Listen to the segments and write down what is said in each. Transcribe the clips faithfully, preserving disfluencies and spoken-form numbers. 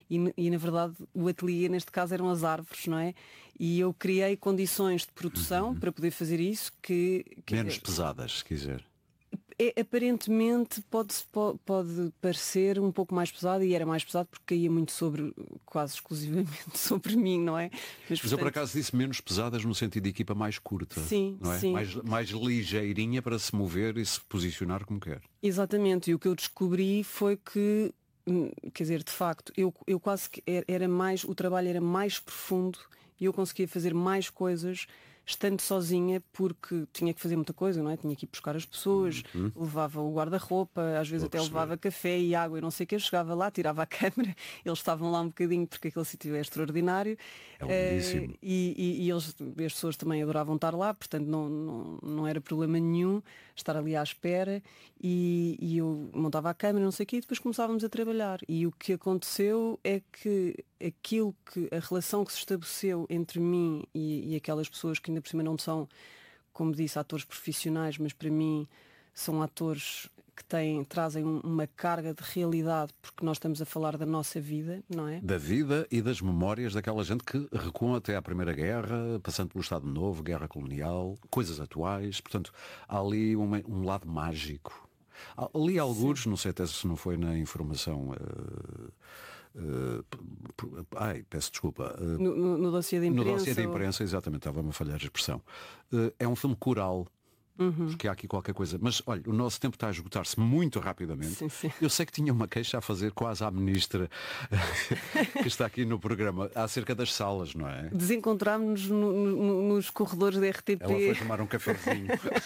e, e na verdade o ateliê neste caso eram as árvores, não é? E eu criei condições de produção uhum. para poder fazer isso que, que... Menos pesadas, se quiser. É, aparentemente pode, pode parecer um pouco mais pesado, e era mais pesado porque caía muito sobre, quase exclusivamente sobre mim, não é? Mas, Mas portanto... eu por acaso disse menos pesadas no sentido de equipa mais curta, sim, não é? Sim. Mais, mais ligeirinha para se mover e se posicionar como quer. Exatamente, e o que eu descobri foi que, quer dizer, de facto, eu, eu quase que era mais, o trabalho era mais profundo e eu conseguia fazer mais coisas estando sozinha, porque tinha que fazer muita coisa, não é? Tinha que ir buscar as pessoas, uhum. levava o guarda-roupa, às vezes Vou até perceber. levava café e água e não sei o que, eu chegava lá, tirava a câmera, eles estavam lá um bocadinho porque aquele sítio é extraordinário. É lindíssimo. Uh, e, e, e eles, as pessoas também adoravam estar lá, portanto não, não, não era problema nenhum estar ali à espera, e, e eu montava a câmera, não sei o que, e depois começávamos a trabalhar. E o que aconteceu é que aquilo que, a relação que se estabeleceu entre mim e, e aquelas pessoas que ainda por cima não são, como disse, atores profissionais, mas para mim são atores que têm, trazem um, uma carga de realidade, porque nós estamos a falar da nossa vida, não é? Da vida e das memórias daquela gente que recuam até à Primeira Guerra, passando pelo Estado Novo, Guerra Colonial, coisas atuais. Portanto, há ali um, um lado mágico. Ali alguns, não sei até se não foi na informação... Uh, Uh, ai, peço desculpa. Uh, no, no, no dossiê da imprensa. No dossiê da imprensa, exatamente, estava-me a falhar a expressão. Uh, é um filme coral. Uhum. Porque há aqui qualquer coisa. Mas olha, o nosso tempo está a esgotar-se muito rapidamente. Sim, sim. Eu sei que tinha uma queixa a fazer quase à ministra que está aqui no programa acerca das salas, não é? Desencontrámos-nos no, no, nos corredores da R T P. Ela foi tomar um cafezinho.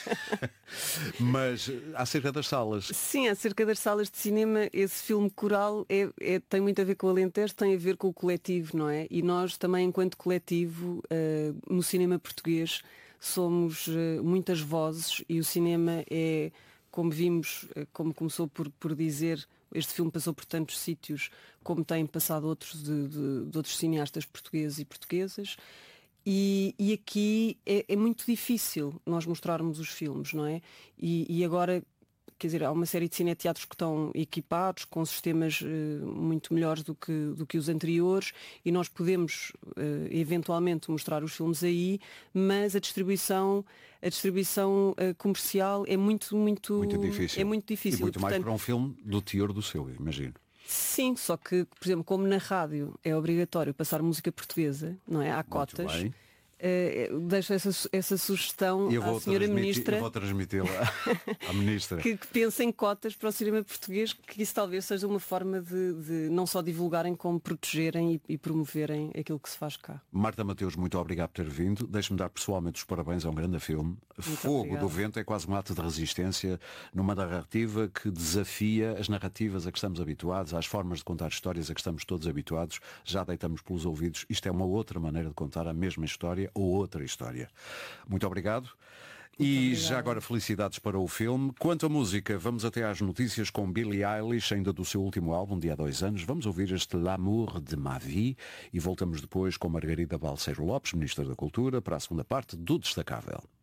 Mas acerca das salas. Sim, acerca das salas de cinema, esse filme coral é, é, tem muito a ver com o Alentejo, tem a ver com o coletivo, não é? E nós também, enquanto coletivo, uh, no cinema português, somos uh, muitas vozes, e o cinema é, como vimos, uh, como começou por, por dizer, este filme passou por tantos sítios, como têm passado outros de, de, de outros cineastas portugueses e portuguesas, e, e aqui é, é muito difícil nós mostrarmos os filmes, não é? E, e agora, quer dizer, há uma série de cineteatros que estão equipados com sistemas uh, muito melhores do que, do que os anteriores, e nós podemos uh, eventualmente mostrar os filmes aí, mas a distribuição, a distribuição uh, comercial é muito, muito, muito difícil. É muito difícil. E muito Portanto, mais para um filme do teor do seu, imagino. Sim, só que, por exemplo, como na rádio é obrigatório passar música portuguesa, não é? Há muito cotas. Bem. Uh, deixo essa, essa sugestão à senhora Ministra. Eu vou transmiti-la à Ministra. que, que pense em cotas para o cinema português, que isso talvez seja uma forma de, de não só divulgarem, como protegerem e, e promoverem aquilo que se faz cá. Marta Mateus, muito obrigado por ter vindo. Deixe-me dar pessoalmente os parabéns a um grande filme. Muito Fogo obrigada. Do Vento é quase um ato de resistência numa narrativa que desafia as narrativas a que estamos habituados, às formas de contar histórias a que estamos todos habituados. Já deitamos pelos ouvidos. Isto é uma outra maneira de contar a mesma história ou outra história. Muito obrigado. Muito e obrigado. Já agora felicidades para o filme. Quanto à música, vamos até às notícias com Billie Eilish, ainda do seu último álbum, de há dois anos. Vamos ouvir este L'amour de ma vie e voltamos depois com Margarida Balseiro Lopes, Ministra da Cultura, para a segunda parte do Destacável.